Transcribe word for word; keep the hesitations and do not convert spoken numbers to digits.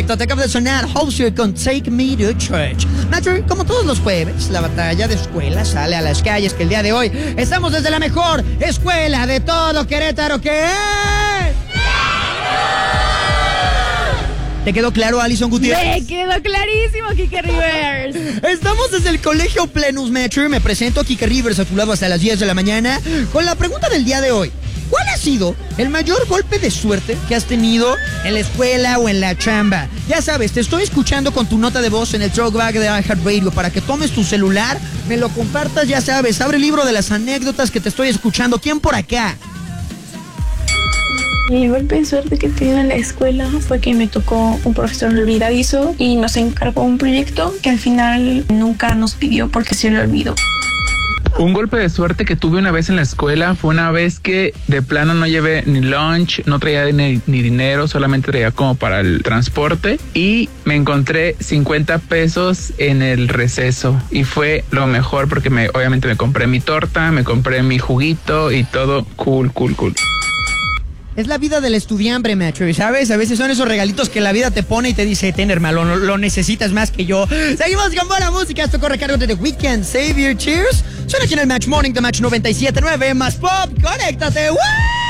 correcto, te acaba de sonar Hozier con Take Me to Church. Nacho, como todos los jueves, la batalla de escuela sale a las calles, que el día de hoy estamos desde la mejor escuela de todo Querétaro, que es... ¿Te quedó claro, Alison Gutiérrez? Me quedó clarísimo, Kike Rivers. Estamos desde el Colegio Plenus Metro. Me presento, Kike Rivers, a tu lado hasta las diez de la mañana, con la pregunta del día de hoy. ¿Cuál ha sido el mayor golpe de suerte que has tenido en la escuela o en la chamba? Ya sabes, te estoy escuchando con tu nota de voz en el Talkback de iHeartRadio para que tomes tu celular, me lo compartas, ya sabes. Abre el libro de las anécdotas que te estoy escuchando. ¿Quién por acá? El golpe de suerte que tuve en la escuela fue que me tocó un profesor olvidadizo y nos encargó un proyecto que al final nunca nos pidió porque se le olvidó. Un golpe de suerte que tuve una vez en la escuela fue una vez que de plano no llevé ni lunch, no traía ni, ni dinero, solamente traía como para el transporte y me encontré cincuenta pesos en el receso y fue lo mejor porque me, obviamente me compré mi torta, me compré mi juguito y todo cool, cool, cool. Es la vida del estudiante, macho, ¿sabes? A veces son esos regalitos que la vida te pone y te dice, ten, hermano, lo, lo necesitas más que yo. Seguimos con buena música. Esto corre a cargo de The Weeknd, Save Your Tears. Suena aquí en el Match Morning de Match noventa y siete punto nueve más pop. ¡Conéctate! ¡Woo!